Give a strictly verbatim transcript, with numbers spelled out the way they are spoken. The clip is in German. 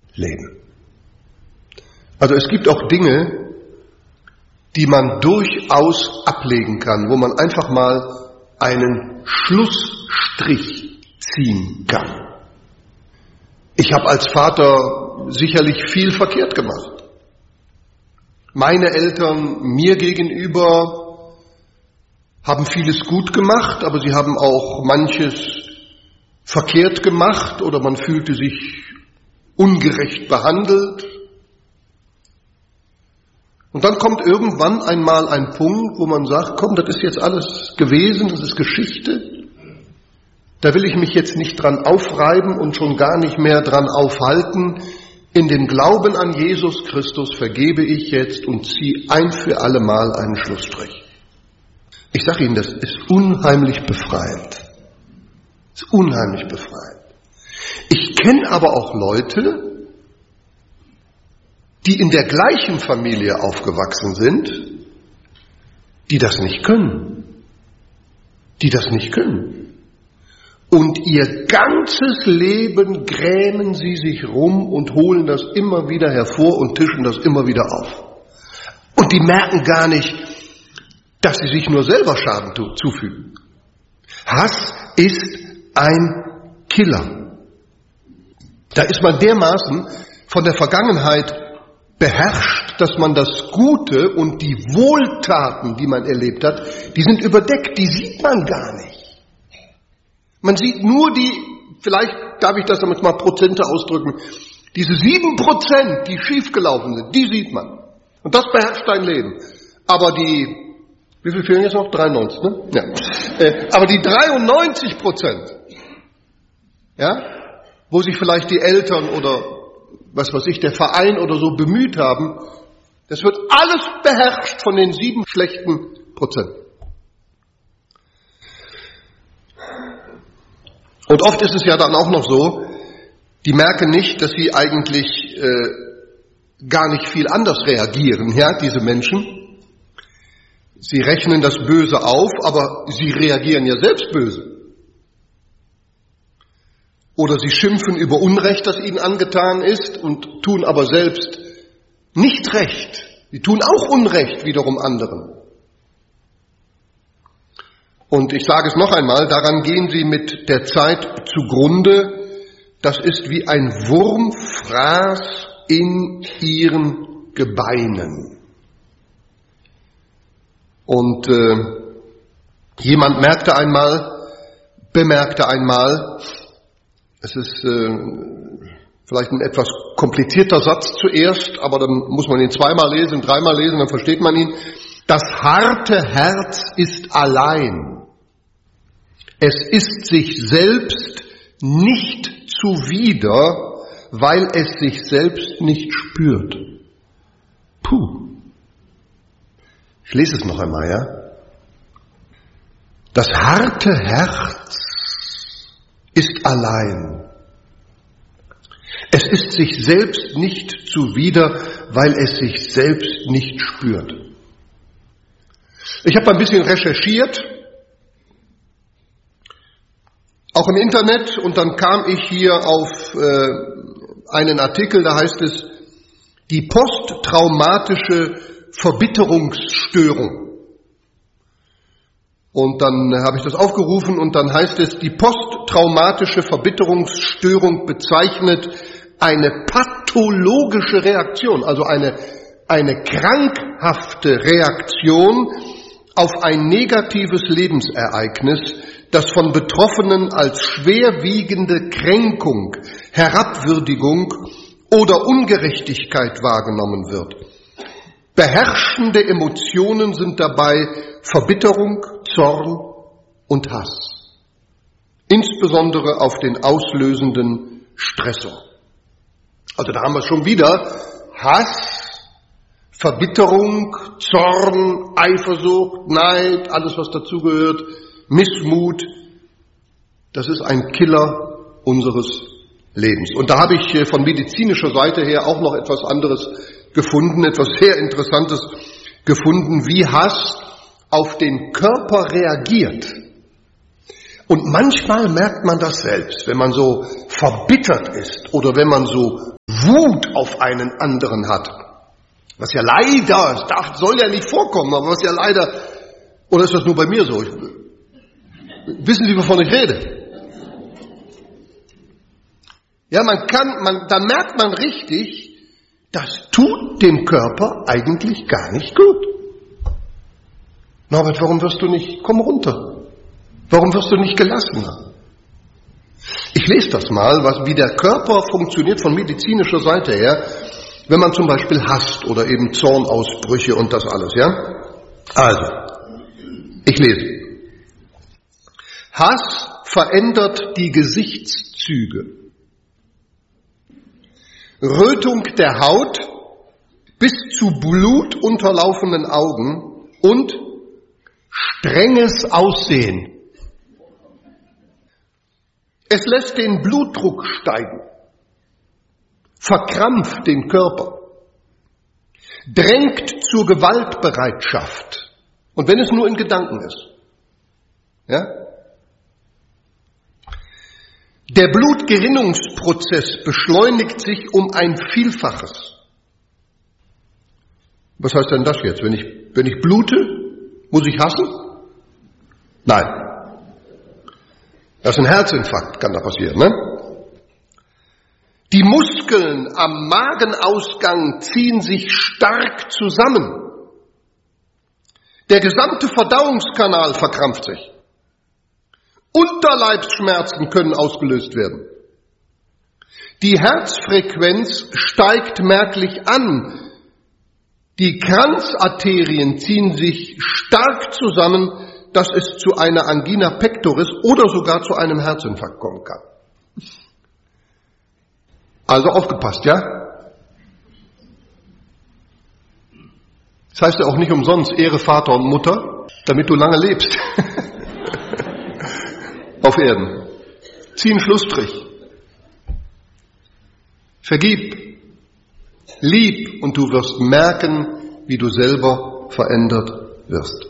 leben. Also es gibt auch Dinge, die man durchaus ablegen kann, wo man einfach mal einen Schlussstrich ziehen kann. Ich habe als Vater sicherlich viel verkehrt gemacht. Meine Eltern mir gegenüber haben vieles gut gemacht, aber sie haben auch manches verkehrt gemacht oder man fühlte sich ungerecht behandelt. Und dann kommt irgendwann einmal ein Punkt, wo man sagt, komm, das ist jetzt alles gewesen, das ist Geschichte. Da will ich mich jetzt nicht dran aufreiben und schon gar nicht mehr dran aufhalten. In dem Glauben an Jesus Christus vergebe ich jetzt und ziehe ein für alle Mal einen Schlussstrich. Ich sage Ihnen, das ist unheimlich befreiend. Das ist unheimlich befreiend. Ich kenne aber auch Leute, die in der gleichen Familie aufgewachsen sind, die das nicht können. Die das nicht können. Und ihr ganzes Leben grämen sie sich rum und holen das immer wieder hervor und tischen das immer wieder auf. Und die merken gar nicht, dass sie sich nur selber Schaden zufügen. Hass ist ein Killer. Da ist man dermaßen von der Vergangenheit beherrscht, dass man das Gute und die Wohltaten, die man erlebt hat, die sind überdeckt, die sieht man gar nicht. Man sieht nur die, vielleicht darf ich das damit mal Prozente ausdrücken, diese sieben Prozent, die schiefgelaufen sind, die sieht man. Und das beherrscht dein Leben. Aber die, wie viel fehlen jetzt noch? dreiundneunzig, ne? Ja. Äh, aber die dreiundneunzig Prozent, ja, wo sich vielleicht die Eltern oder was weiß ich, der Verein oder so bemüht haben, das wird alles beherrscht von den sieben schlechten Prozent. Und oft ist es ja dann auch noch so, die merken nicht, dass sie eigentlich äh, gar nicht viel anders reagieren, ja, diese Menschen. Sie rechnen das Böse auf, aber sie reagieren ja selbst böse. Oder sie schimpfen über Unrecht, das ihnen angetan ist, und tun aber selbst nicht Recht. Sie tun auch Unrecht wiederum anderen. Und ich sage es noch einmal, daran gehen sie mit der Zeit zugrunde. Das ist wie ein Wurmfraß in ihren Gebeinen. Und äh, jemand merkte einmal, bemerkte einmal, es ist äh, vielleicht ein etwas komplizierter Satz zuerst, aber dann muss man ihn zweimal lesen, dreimal lesen, dann versteht man ihn. Das harte Herz ist allein. Es ist sich selbst nicht zuwider, weil es sich selbst nicht spürt. Puh. Ich lese es noch einmal, ja. Das harte Herz ist allein. Es ist sich selbst nicht zuwider, weil es sich selbst nicht spürt. Ich habe ein bisschen recherchiert, auch im Internet, und dann kam ich hier auf äh, einen Artikel, da heißt es, die posttraumatische Verbitterungsstörung. Und dann habe ich das aufgerufen und dann heißt es, die posttraumatische Verbitterungsstörung bezeichnet eine pathologische Reaktion, also eine, eine krankhafte Reaktion auf ein negatives Lebensereignis, das von Betroffenen als schwerwiegende Kränkung, Herabwürdigung oder Ungerechtigkeit wahrgenommen wird. Beherrschende Emotionen sind dabei Verbitterung, Zorn und Hass, insbesondere auf den auslösenden Stressor. Also da haben wir schon wieder Hass, Verbitterung, Zorn, Eifersucht, Neid, alles was dazugehört, Missmut. Das ist ein Killer unseres Lebens. Und da habe ich von medizinischer Seite her auch noch etwas anderes gefunden, etwas sehr Interessantes gefunden, wie Hass auf den Körper reagiert. Und manchmal merkt man das selbst, wenn man so verbittert ist oder wenn man so Wut auf einen anderen hat, was ja leider, es darf, soll ja nicht vorkommen, aber was ja leider, oder ist das nur bei mir so? Ich, wissen Sie, wovon ich rede? Ja, man kann, man, da merkt man richtig, das tut dem Körper eigentlich gar nicht gut. Norbert, warum wirst du nicht, komm runter. Warum wirst du nicht gelassener? Ich lese das mal, was, wie der Körper funktioniert von medizinischer Seite her, wenn man zum Beispiel hasst oder eben Zornausbrüche und das alles, ja? Also, ich lese. Hass verändert die Gesichtszüge. Rötung der Haut bis zu blutunterlaufenden Augen und strenges Aussehen. Es lässt den Blutdruck steigen, verkrampft den Körper, drängt zur Gewaltbereitschaft. Und wenn es nur in Gedanken ist. Ja? Der Blutgerinnungsprozess beschleunigt sich um ein Vielfaches. Was heißt denn das jetzt? Wenn ich, wenn ich blute, muss ich hassen? Nein. Das ist ein Herzinfarkt, kann da passieren, ne? Die Muskeln am Magenausgang ziehen sich stark zusammen. Der gesamte Verdauungskanal verkrampft sich. Unterleibsschmerzen können ausgelöst werden. Die Herzfrequenz steigt merklich an. Die Kranzarterien ziehen sich stark zusammen, dass es zu einer Angina pectoris oder sogar zu einem Herzinfarkt kommen kann. Also aufgepasst, ja? Das heißt ja auch nicht umsonst Ehre Vater und Mutter, damit du lange lebst. Auf Erden. Zieh einen Schlussstrich. Vergib. Lieb und du wirst merken, wie du selber verändert wirst.